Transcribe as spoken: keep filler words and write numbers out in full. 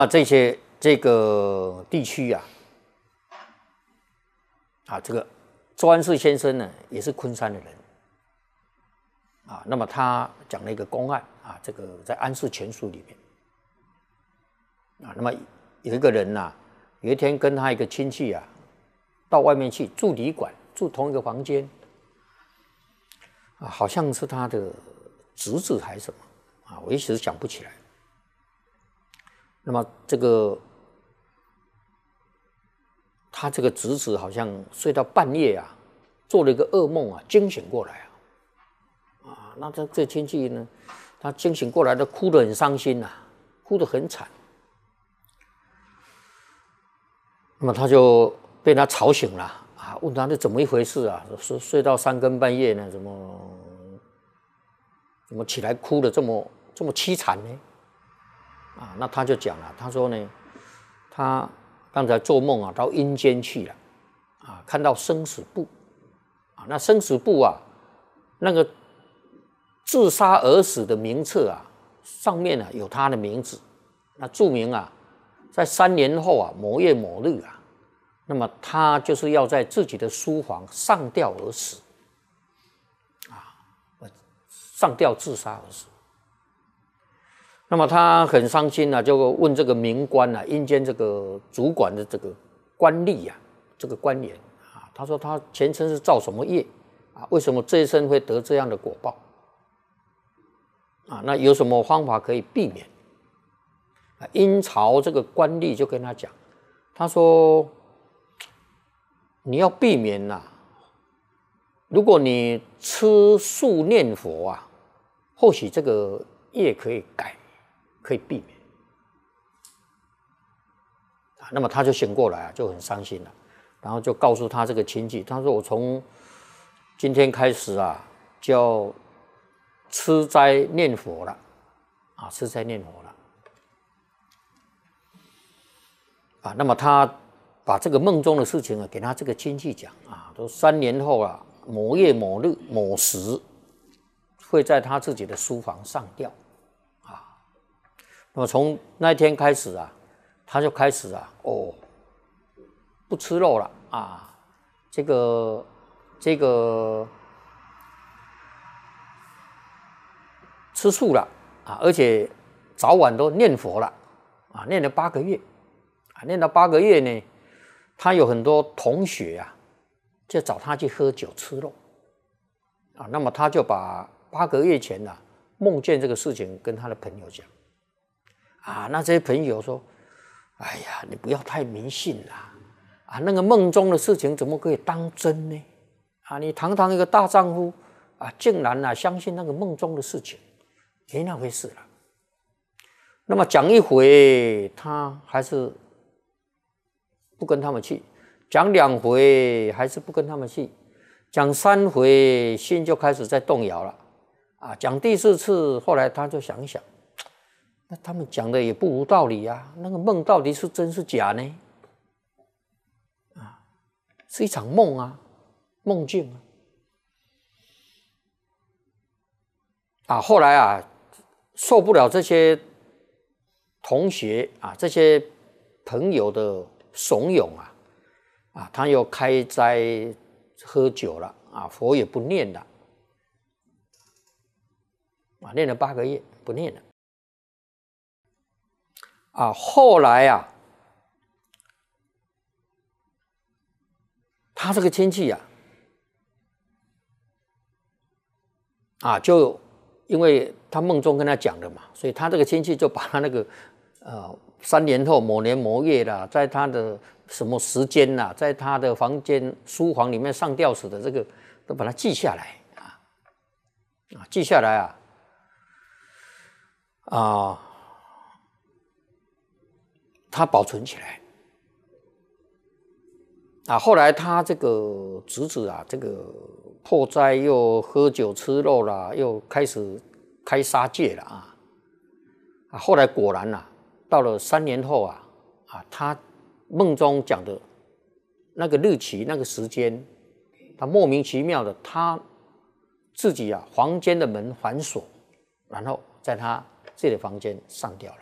啊，这些这个地区啊，啊，这个周安世先生呢，也是昆山的人啊。那么他讲了一个公案啊，这个在《安世全书》里面啊。那么有一个人呐、啊，有一天跟他一个亲戚啊，到外面去住旅馆，住同一个房间啊，好像是他的侄子还是什么啊，我一时想不起来。那么这个他这个侄子好像睡到半夜啊，做了一个噩梦啊，惊醒过来啊，啊，那这这亲戚呢，他惊醒过来都哭得很伤心呐、啊，哭得很惨。那么他就被他吵醒了啊，问他这怎么一回事啊？睡睡到三更半夜呢，怎么怎么起来哭得这么这么凄惨呢？啊，那他就讲了，他说呢，他刚才做梦啊，到阴间去了，啊，看到生死簿，啊，那生死簿啊，那个自杀而死的名册啊，上面啊有他的名字，那注明啊，在三年后啊，某月某日啊，那么他就是要在自己的书房上吊而死，啊，上吊自杀而死。那么他很伤心啊，就问这个冥官啊，阴间这个主管的这个官吏啊，这个官员啊，他说他前生是造什么业啊？为什么这一生会得这样的果报？啊，那有什么方法可以避免？啊，阴曹这个官吏就跟他讲，他说你要避免呐、啊，如果你吃素念佛啊，或许这个业可以改。可以避免啊，那么他就醒过来啊，就很伤心了，然后就告诉他这个亲戚，他说我从今天开始啊，就要吃斋念佛了啊，吃斋念佛了啊。那么他把这个梦中的事情啊，给他这个亲戚讲啊，都三年后啊，某月某日某时，会在他自己的书房上吊。那么从那一天开始啊，他就开始啊，哦，不吃肉了啊，这个这个吃素了啊，而且早晚都念佛了啊，念了八个月啊，念了八个月呢，他有很多同学啊，就找他去喝酒吃肉啊，那么他就把八个月前啊梦见这个事情跟他的朋友讲。啊，那这些朋友说：“哎呀，你不要太迷信啦！啊，那个梦中的事情怎么可以当真呢？啊，你堂堂一个大丈夫啊，竟然啊相信那个梦中的事情，没那回事了。”那么讲一回，他还是不跟他们去；讲两回，还是不跟他们去；讲三回，心就开始在动摇了。啊，讲第四次，后来他就想一想。那他们讲的也不无道理啊，那个梦到底是真是假呢？啊，是一场梦啊，梦境啊。啊，后来啊，受不了这些同学啊，这些朋友的怂恿啊，啊，他又开斋喝酒了啊，佛也不念了，啊，念了八个月不念了。啊，后来啊，他这个亲戚啊，啊，就因为他梦中跟他讲的嘛，所以他这个亲戚就把他那个呃三年后某年某月啦，在他的什么时间啦，在他的房间书房里面上吊死的这个都把它记下来啊，啊，记下来啊，啊。他保存起来啊，后来他这个侄子啊，这个破斋又喝酒吃肉啦，又开始开杀戒了啊。啊，后来果然啊，到了三年后啊，啊，他梦中讲的那个日期、那个时间，他莫名其妙的，他自己啊，房间的门反锁，然后在他自己的房间上吊了。